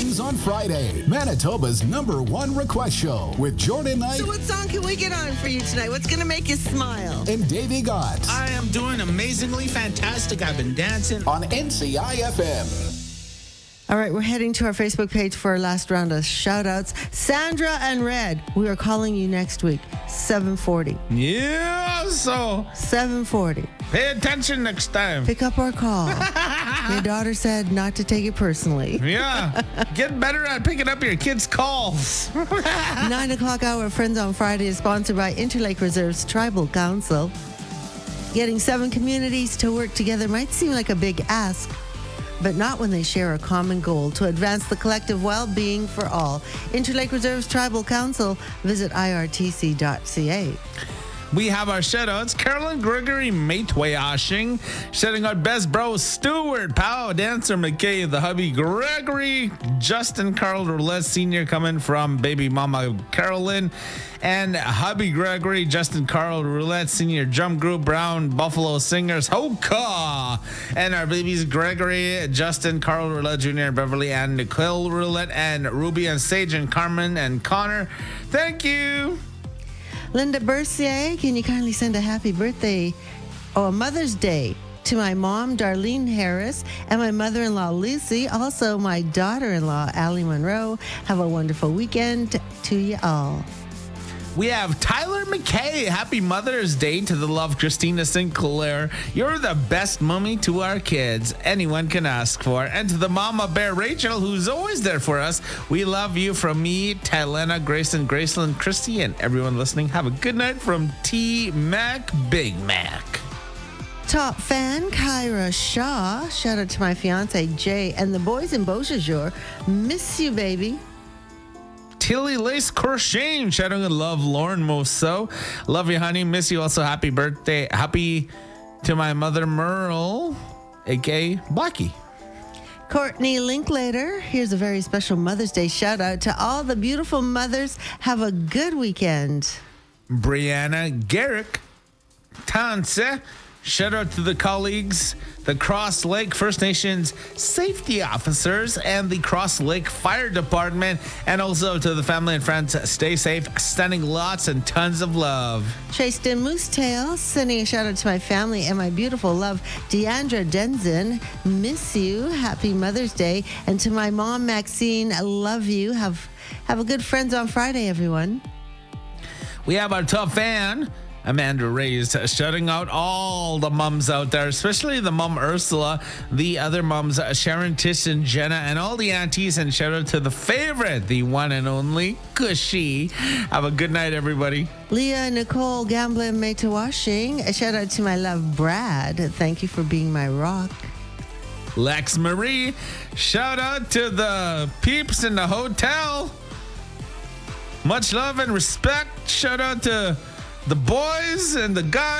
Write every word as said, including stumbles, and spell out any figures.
evenings on Friday. Manitoba's number one request show with Jordan Knight. So what song can we get on for you tonight? What's going to make you smile? And Davey Gott. I am doing amazingly fantastic. I've been dancing. On N C I F M. All right, we're heading to our Facebook page for our last round of shout-outs. Sandra and Red, we are calling you next week, seven forty. Yeah, so seven forty. Pay attention next time. Pick up our call. Your daughter said not to take it personally. Yeah, get better at picking up your kids' calls. Nine o'clock hour Friends on Friday is sponsored by Interlake Reserve's Tribal Council. Getting seven communities to work together might seem like a big ask, but not when they share a common goal to advance the collective well-being for all. Interlake Reserve's Tribal Council. Visit I R T C dot C A. We have our shout-outs. Carolyn Gregory Matewayashing. Shouting out Best Bro Stewart, Pow, Dancer McKay, the hubby Gregory, Justin Carl Roulette Senior coming from baby mama Carolyn, and hubby Gregory, Justin Carl Roulette Senior Drum Group, Brown Buffalo Singers, Hoka, and our babies Gregory, Justin Carl Roulette Junior, Beverly and Nicole Roulette, and Ruby and Sage and Carmen and Connor. Thank you. Linda Bercier, can you kindly send a happy birthday or Mother's Day to my mom, Darlene Harris, and my mother-in-law, Lucy. Also, my daughter-in-law, Allie Monroe. Have a wonderful weekend to you all. We have Tyler McKay. Happy Mother's Day to the love Christina Sinclair. You're the best mommy to our kids anyone can ask for. And to the mama bear Rachel, who's always there for us. We love you from me, Tylena, Grayson, Graceland, Christy, and everyone listening. Have a good night from T Mac Big Mac. Top fan Kyra Shaw. Shout out to my fiance Jay and the boys in Beausejour. Miss you, baby. Tilly Lace Corshane, shouting in love, Lauren Moso. Love you, honey. Miss you. Also, happy birthday. Happy to my mother, Merle, aka Blackie. Courtney Linklater. Here's a very special Mother's Day shout out to all the beautiful mothers. Have a good weekend. Brianna Garrick Tanse. Shout out to the colleagues, the Cross Lake First Nations safety officers, and the Cross Lake Fire Department, and also to the family and friends. Stay safe, sending lots and tons of love. Chased Moose Tail, sending a shout out to my family and my beautiful love, Deandra Denzen. Miss you. Happy Mother's Day. And to my mom, Maxine, I love you. Have, have a good Friends on Friday, everyone. We have our top fan, Amanda Reyes, shouting out all the mums out there, especially the mum Ursula, the other mums Sharon, Tish, and Jenna, and all the aunties, and shout out to the favorite, the one and only Cushy. Have a good night, everybody. Leah Nicole Gamblin Matewashing. A shout out to my love Brad. Thank you for being my rock. Lex Marie, shout out to the peeps in the hotel. Much love and respect. Shout out to the boys and the guys.